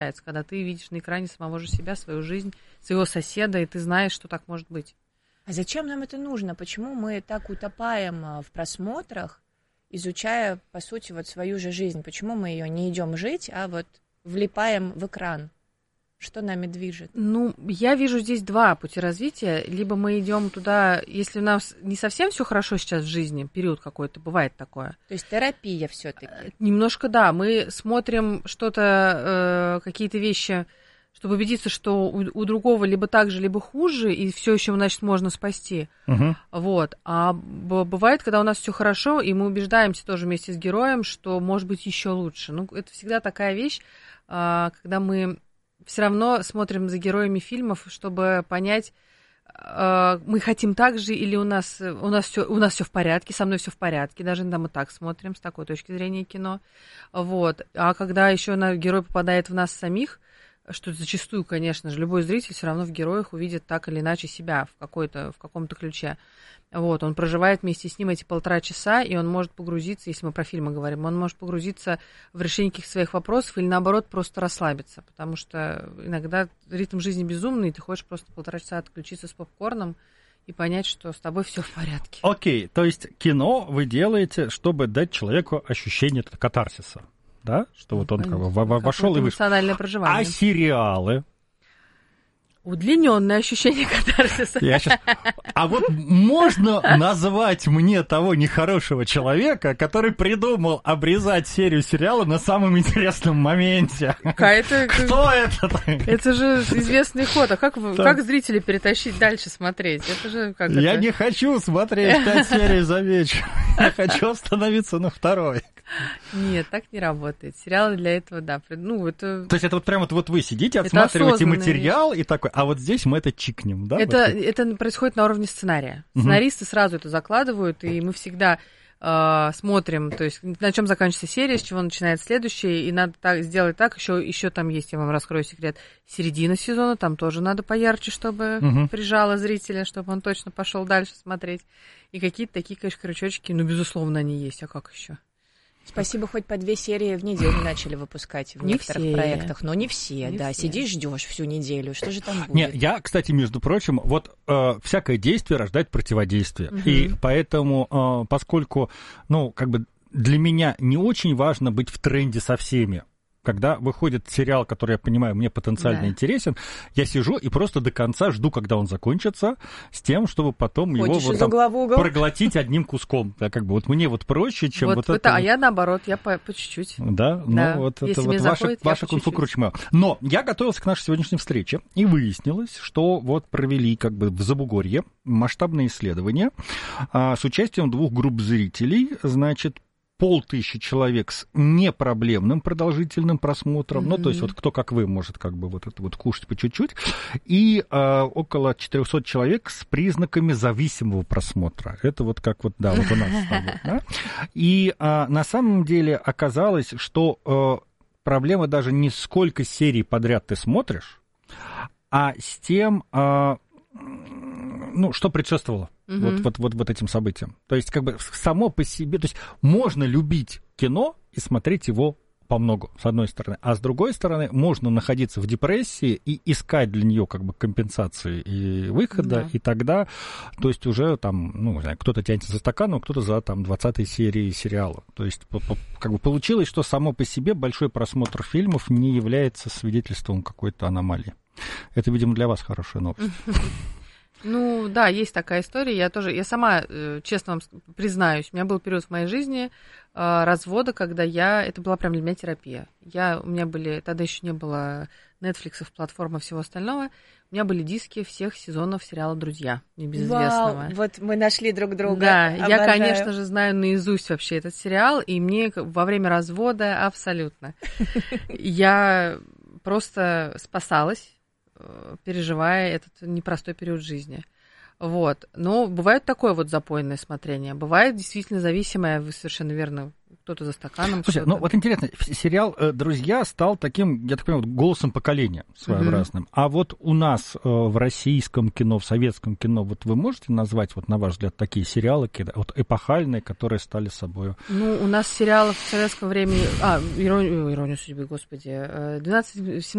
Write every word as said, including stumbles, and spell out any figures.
когда ты видишь на экране самого же себя, свою жизнь, своего соседа, и ты знаешь, что так может быть. А зачем нам это нужно? Почему мы так утопаем в просмотрах, изучая, по сути, вот свою же жизнь? Почему мы ее не идем жить, а вот влипаем в экран? Что нами движет? Ну, я вижу здесь два пути развития. Либо мы идем туда, если у нас не совсем все хорошо сейчас в жизни, период какой-то, бывает такое. То есть терапия все-таки. Немножко, да. Мы смотрим что-то, э, какие-то вещи, чтобы убедиться, что у, у другого либо так же, либо хуже, и все еще, значит, можно спасти. Угу. Вот. А б- бывает, когда у нас все хорошо, и мы убеждаемся тоже вместе с героем, что может быть еще лучше. Ну, это всегда такая вещь, э, когда мы все равно смотрим за героями фильмов, чтобы понять, э, мы хотим так же или у нас у нас все у нас все в порядке, со мной все в порядке, даже иногда мы так смотрим с такой точки зрения кино, вот. А когда еще на герой попадает в нас самих, что зачастую, конечно же, любой зритель все равно в героях увидит так или иначе себя в какой-то в каком-то ключе. Вот, он проживает вместе с ним эти полтора часа, и он может погрузиться, если мы про фильмы говорим, он может погрузиться в решение каких-то своих вопросов или, наоборот, просто расслабиться, потому что иногда ритм жизни безумный, и ты хочешь просто полтора часа отключиться с попкорном и понять, что с тобой все в порядке. Окей, то есть кино вы делаете, чтобы дать человеку ощущение катарсиса, да? Что вот он как бы вошел и вышел. Эмоциональное проживание. А сериалы? Удлиненное ощущение катарсиса. Я сейчас... А вот можно назвать мне того нехорошего человека, который придумал обрезать серию сериала на самом интересном моменте? Это... Кто это? Это же известный ход. А как, вы... как зрителей перетащить дальше смотреть? Это же как Я это... не хочу смотреть пять серий за вечер. Я хочу остановиться на второй. Нет, так не работает. Сериалы для этого, да. Ну, это... То есть это вот прямо вот вы сидите, отсматриваете материал вещь. И такой, а вот здесь мы это чикнем, да? Это, вот это происходит на уровне сценария. Угу. Сценаристы сразу это закладывают, и мы всегда э, смотрим, то есть на чем заканчивается серия, с чего начинает следующая, и надо так, сделать так, еще, еще там есть, я вам раскрою секрет, середина сезона, там тоже надо поярче, чтобы угу. прижало зрителя, чтобы он точно пошел дальше смотреть. И какие-то такие, конечно, крючочки, ну, безусловно, они есть, а как еще? Спасибо, хоть по две серии в неделю начали выпускать в не некоторых все. проектах, но не все, не да. все. Сидишь, ждешь всю неделю, что же там будет? Не, я, кстати, между прочим, вот э, всякое действие рождает противодействие. Угу. И поэтому, э, поскольку, ну, как бы для меня не очень важно быть в тренде со всеми. Когда выходит сериал, который, я понимаю, мне потенциально да. интересен, я сижу и просто до конца жду, когда он закончится, с тем, чтобы потом Ходишь его вот, там, проглотить одним куском. Да, как бы вот мне вот проще, чем вот, вот вот это. А я наоборот, я по, по чуть-чуть. Да, да. ну вот Если это вот ваша, ваша кунг-фу круче моего. Но я готовился к нашей сегодняшней встрече, и выяснилось, что вот провели как бы в Забугорье масштабное исследование а, с участием двух групп зрителей, значит, полтысячи человек с непроблемным продолжительным просмотром, mm-hmm. ну, то есть вот кто, как вы, может как бы вот это вот кушать по чуть-чуть, и э, около четырехсот человек с признаками зависимого просмотра. Это вот как вот, да, вот у нас с тобой, да? И э, на самом деле оказалось, что э, проблема даже не сколько серий подряд ты смотришь, а с тем... Э, ну, что предшествовало uh-huh. вот, вот, вот, вот этим событиям. То есть, как бы само по себе, то есть можно любить кино и смотреть его по многу, с одной стороны. А с другой стороны, можно находиться в депрессии и искать для нее как бы компенсации и выхода, uh-huh. и тогда, то есть уже там, ну, не знаю, кто-то тянется за стаканом, кто-то за там двадцатой серией сериала. То есть, как бы получилось, что само по себе большой просмотр фильмов не является свидетельством какой-то аномалии. Это, видимо, для вас хорошая новость. Ну, да, есть такая история. Я тоже, я сама, честно вам признаюсь, у меня был период в моей жизни э, развода, когда я, это была прям для меня терапия. Я, у меня были, тогда еще не было Netflix, платформы, всего остального. У меня были диски всех сезонов сериала «Друзья» небезызвестного. Вау, вот мы нашли друг друга. Да, Обожаю. Я, конечно же, знаю наизусть вообще этот сериал, и мне во время развода абсолютно. Я просто спасалась, переживая этот непростой период жизни. Вот. Но бывает такое вот запойное смотрение. Бывает действительно зависимое, вы совершенно верно кто-то за стаканом. Слушай, ну вот интересно, сериал «Друзья» стал таким, я так понимаю, голосом поколения своеобразным. Mm-hmm. А вот у нас в российском кино, в советском кино, вот вы можете назвать, вот на ваш взгляд, такие сериалы, вот эпохальные, которые стали собой? Ну, у нас сериалов в советском времени... А, «Иронию, иронию судьбы», господи. двенадцать